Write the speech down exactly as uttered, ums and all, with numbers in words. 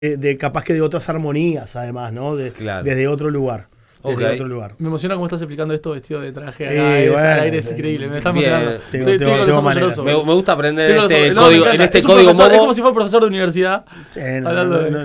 de, de capaz que de otras armonías, además, ¿no? De, Claro. Desde otro lugar. Desde Okay. otro lugar. Me emociona cómo estás explicando esto vestido de traje. Sí, Acá, es, bueno, al aire es sí, increíble, me está bien. emocionando. Tengo- Estoy- tengo- tengo los tengo ojos maneras. llorosos. Me, me gusta aprender Tengo los este ojos- no, me código, encanta. en este Es un código profesor, es Momo. como si fuera el profesor de universidad. Sí, no, Hablando no, de- no,